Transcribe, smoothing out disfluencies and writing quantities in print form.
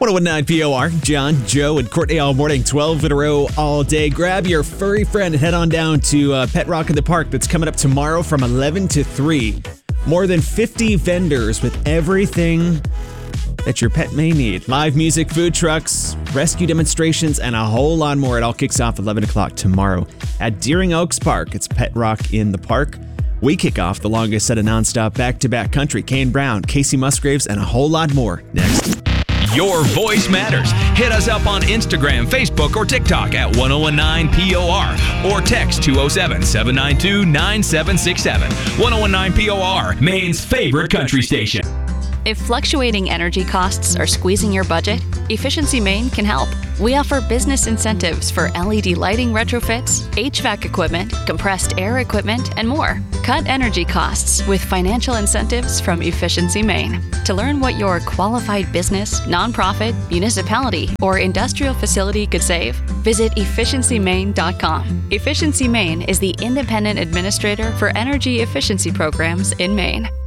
1019 POR, John, Joe, and Courtney all morning, 12 in a row all day. Grab your furry friend and head on down to Pet Rock in the Park that's coming up tomorrow from 11 to 3. More than 50 vendors with everything that your pet may need. Live music, food trucks, rescue demonstrations, and a whole lot more. It all kicks off at 11 o'clock tomorrow at Deering Oaks Park. It's Pet Rock in the Park. We kick off the longest set of nonstop back-to-back country. Kane Brown, Casey Musgraves, and a whole lot more next. Your voice matters. Hit us up on Instagram, Facebook, or TikTok at 1019 POR or text 207-792-9767. 1019 POR, Maine's favorite country station. If fluctuating energy costs are squeezing your budget, Efficiency Maine can help. We offer business incentives for LED lighting retrofits, HVAC equipment, compressed air equipment, and more. Cut energy costs with financial incentives from Efficiency Maine. To learn what your qualified business, nonprofit, municipality, or industrial facility could save, visit efficiencymaine.com. Efficiency Maine is the independent administrator for energy efficiency programs in Maine.